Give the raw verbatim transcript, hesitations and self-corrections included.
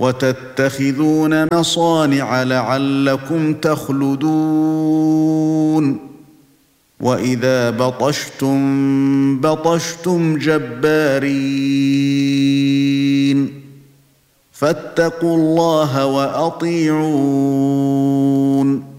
وتتخذون مصانع لعلكم تخلدون واذا بطشتم بطشتم جبارين فاتقوا الله واطيعون